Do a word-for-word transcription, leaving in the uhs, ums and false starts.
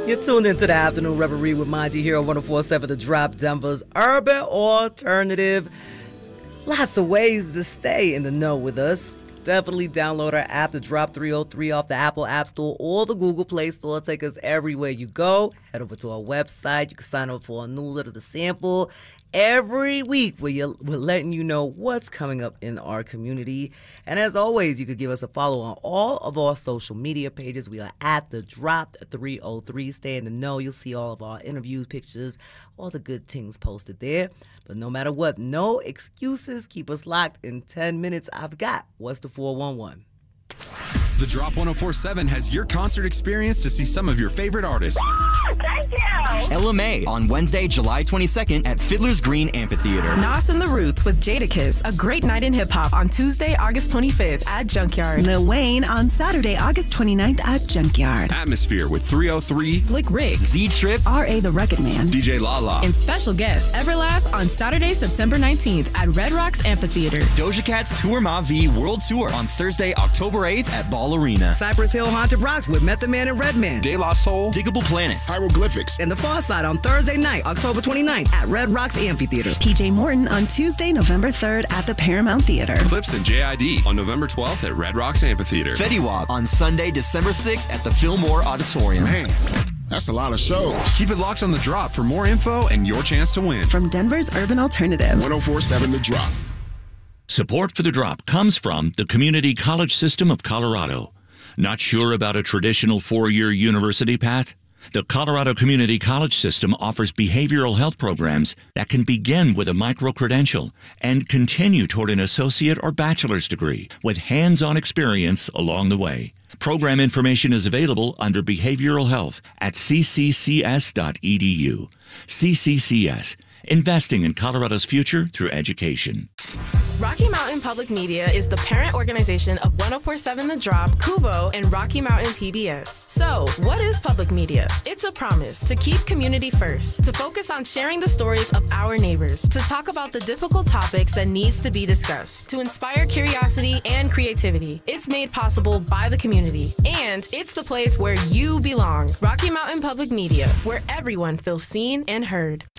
You're tuned into the Afternoon Reverie with Manji here on one oh four point seven The Drop, Denver's urban alternative. Lots of ways to stay in the know with us. Definitely download our app, The Drop three oh three, off the Apple App Store or the Google Play Store. Take us everywhere you go. Head over to our website. You can sign up for a newsletter to sample every week where you're, we're letting you know what's coming up in our community. And as always, you could give us a follow on all of our social media pages. We are at The Drop three oh three. Stay in the know. You'll see all of our interviews, pictures, all the good things posted there. But no matter what, no excuses. Keep us locked. In ten minutes, I've got What's the four one one? The Drop one oh four point seven has your concert experience to see some of your favorite artists. Thank you! Ella May on Wednesday, July twenty-second at Fiddler's Green Amphitheater. Nas and the Roots with Jadakiss, a great night in hip-hop on Tuesday, August twenty-fifth at Junkyard. Lil Wayne on Saturday, August twenty-ninth at Junkyard. Atmosphere with three oh three, Slick Rick, Z-Trip, R A the Rugged Man, D J Lala, and special guest Everlast on Saturday, September nineteenth at Red Rocks Amphitheater. Doja Cat's Tour Ma V World Tour on Thursday, October eighth at Ball Arena. Cypress Hill Haunted Rocks with Method Man and Redman. De La Soul, Diggable Planets, Hieroglyphics, And The Far Side on Thursday night, October twenty-ninth at Red Rocks Amphitheater. P J Morton on Tuesday, November third at the Paramount Theater. Clips and J I D on November twelfth at Red Rocks Amphitheater. Fetty Wap on Sunday, December sixth at the Fillmore Auditorium. Man, that's a lot of shows. Keep it locked on The Drop for more info and your chance to win. From Denver's urban alternative. one oh four point seven The Drop. Support for The Drop comes from the Community College System of Colorado. Not sure about a traditional four-year university path? The Colorado Community College System offers behavioral health programs that can begin with a micro-credential and continue toward an associate or bachelor's degree with hands-on experience along the way. Program information is available under Behavioral Health at c c c s dot e d u. C C C S, investing in Colorado's future through education. Rocky Mountain Public Media is the parent organization of one oh four point seven The Drop, Kubo, and Rocky Mountain P B S. So, what is public media? It's a promise to keep community first, to focus on sharing the stories of our neighbors, to talk about the difficult topics that needs to be discussed, to inspire curiosity and creativity. It's made possible by the community, and it's the place where you belong. Rocky Mountain Public Media, where everyone feels seen and heard.